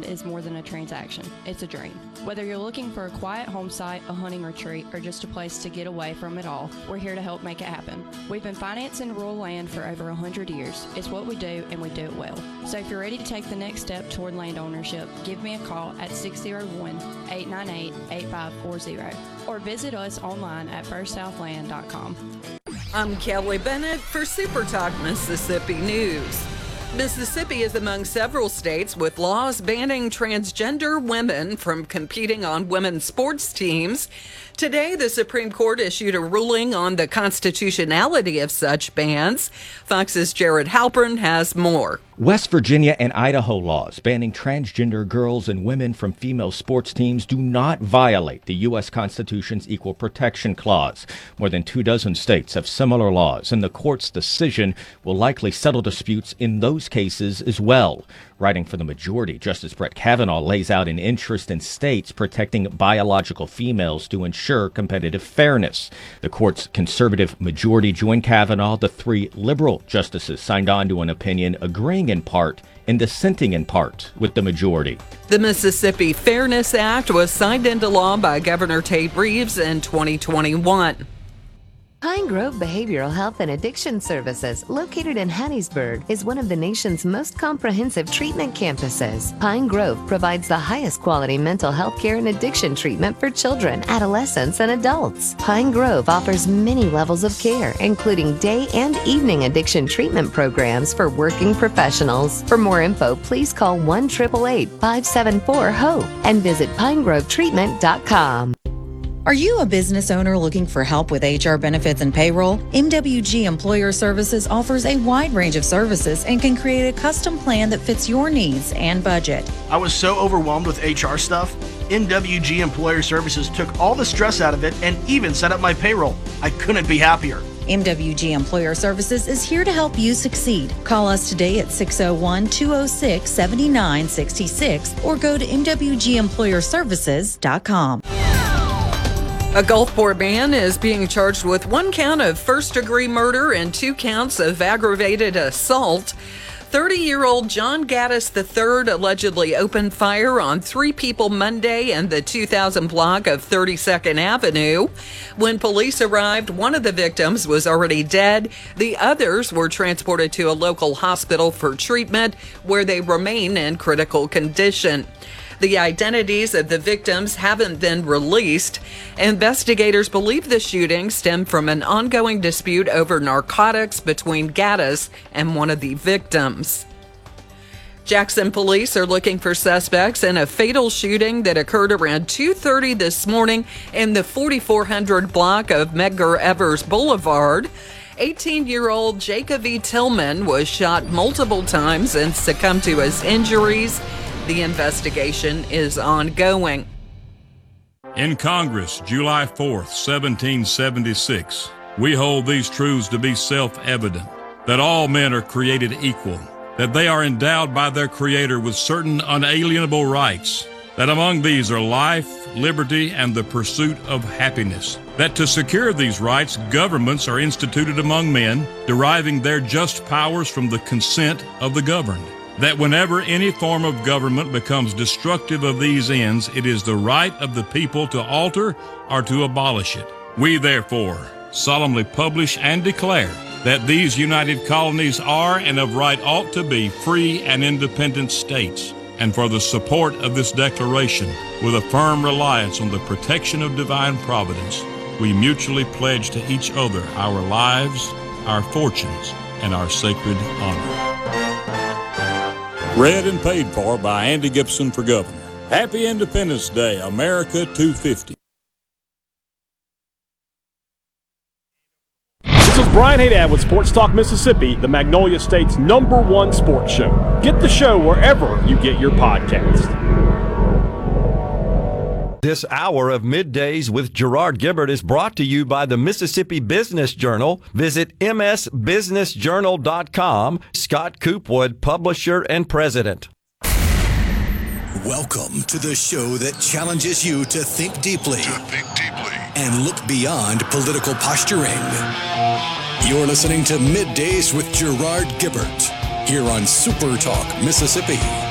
land is more than a transaction. It's a dream. Whether you're looking for a quiet home site, a hunting retreat, or just a place to get away from it all, we're here to help make it happen. We've been financing rural land for over 100 years. It's what we do, and we do it well. So if you're ready to take the next step toward land ownership, give me a call at 601-898-8540 or visit us online at firstsouthland.com. I'm Kelly Bennett for Super Talk Mississippi News. Mississippi is among several states with laws banning transgender women from competing on women's sports teams. Today, the Supreme Court issued a ruling on the constitutionality of such bans. Fox's Jared Halpern has more. West Virginia and Idaho laws banning transgender girls and women from female sports teams do not violate the U.S. Constitution's Equal Protection Clause. More than 24 states have similar laws, and the court's decision will likely settle disputes in those cases as well. Writing for the majority, Justice Brett Kavanaugh lays out an interest in states protecting biological females to ensure competitive fairness. The court's conservative majority joined Kavanaugh. The 3 liberal justices signed on to an opinion agreeing in part and dissenting in part with the majority. The Mississippi Fairness Act was signed into law by Governor Tate Reeves in 2021. Pine Grove Behavioral Health and Addiction Services, located in Hattiesburg, is one of the nation's most comprehensive treatment campuses. Pine Grove provides the highest quality mental health care and addiction treatment for children, adolescents, and adults. Pine Grove offers many levels of care, including day and evening addiction treatment programs for working professionals. For more info, please call 1-888-574-HOPE and visit pinegrovetreatment.com. Are you a business owner looking for help with HR benefits and payroll? MWG Employer Services offers a wide range of services and can create a custom plan that fits your needs and budget. I was so overwhelmed with HR stuff. MWG Employer Services took all the stress out of it and even set up my payroll. I couldn't be happier. MWG Employer Services is here to help you succeed. Call us today at 601-206-7966 or go to mwgemployerservices.com. A Gulfport man is being charged with 1 count of first-degree murder and 2 counts of aggravated assault. 30-year-old John Gaddis III allegedly opened fire on 3 people Monday in the 2000 block of 32nd Avenue. When police arrived, one of the victims was already dead. The others were transported to a local hospital for treatment, where they remain in critical condition. The identities of the victims haven't been released. Investigators believe the shooting stemmed from an ongoing dispute over narcotics between Gaddis and one of the victims. Jackson police are looking for suspects in a fatal shooting that occurred around 2:30 this morning in the 4400 block of Medgar Evers Boulevard. 18-year-old Jacob E. Tillman was shot multiple times and succumbed to his injuries. The investigation is ongoing. In Congress, July 4th, 1776, we hold these truths to be self-evident, that all men are created equal, that they are endowed by their Creator with certain unalienable rights, that among these are life, liberty, and the pursuit of happiness, that to secure these rights, governments are instituted among men, deriving their just powers from the consent of the governed, that whenever any form of government becomes destructive of these ends, it is the right of the people to alter or to abolish it. We therefore solemnly publish and declare that these united colonies are and of right ought to be free and independent states. And for the support of this declaration, with a firm reliance on the protection of divine providence, we mutually pledge to each other our lives, our fortunes, and our sacred honor. Read and paid for by Andy Gibson for Governor. Happy Independence Day, America 250. This is Brian Haydad with Sports Talk Mississippi, the Magnolia State's #1 sports show. Get the show wherever you get your podcast. This hour of Middays with Gerard Gibbert is brought to you by the Mississippi Business Journal. Visit msbusinessjournal.com. Scott Coopwood, publisher and president. Welcome to the show that challenges you to think deeply, and look beyond political posturing. You're listening to Middays with Gerard Gibbert here on Super Talk Mississippi.